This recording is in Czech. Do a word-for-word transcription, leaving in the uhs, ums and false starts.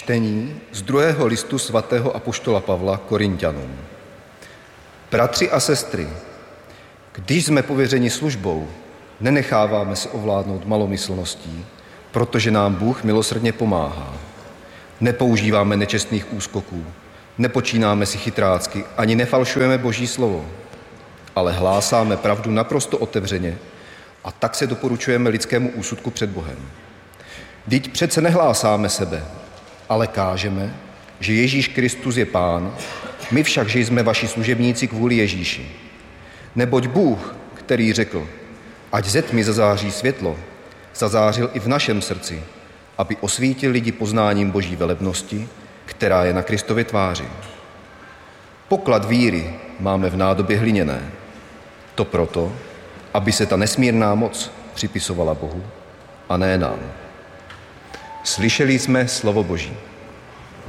Čtení z druhého listu svatého apoštola Pavla Korinťanům. Bratři a sestry, když jsme pověřeni službou, nenecháváme se ovládnout malomyslností, protože nám Bůh milosrdně pomáhá. Nepoužíváme nečestných úskoků, nepočínáme si chytrácky, ani nefalšujeme Boží slovo, ale hlásáme pravdu naprosto otevřeně a tak se doporučujeme lidskému úsudku před Bohem. Vždyť přece nehlásáme sebe, ale kážeme, že Ježíš Kristus je Pán, my však, že jsme vaši služebníci kvůli Ježíši. Neboť Bůh, který řekl, ať ze tmy zazáří světlo, zazářil i v našem srdci, aby osvítil lidi poznáním Boží velebnosti, která je na Kristově tváři. Poklad víry máme v nádobě hliněné. To proto, aby se ta nesmírná moc připisovala Bohu a ne nám. Slyšeli jsme slovo Boží.